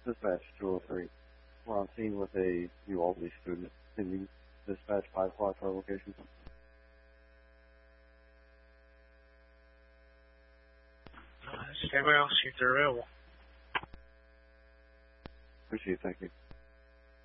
Dispatch 203. We're on scene with a new Albany student. Can you dispatch 5 o'clock to our location? Stand by, I'll see if they're available. Appreciate it, thank you.